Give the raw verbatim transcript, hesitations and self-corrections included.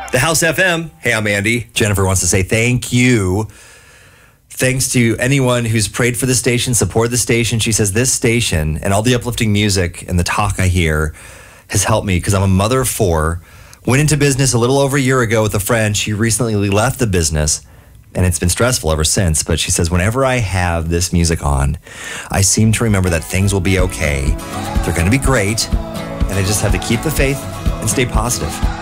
The House F M. Hey, I'm Andy. Jennifer wants to say thank you. Thanks to anyone who's prayed for the station, support the station. She says this station and all the uplifting music and the talk I hear has helped me because I'm a mother of four. Went into business a little over a year ago with a friend. She recently left the business, and it's been stressful ever since. But she says, whenever I have this music on, I seem to remember that things will be okay. They're going to be great, and I just have to keep the faith and stay positive.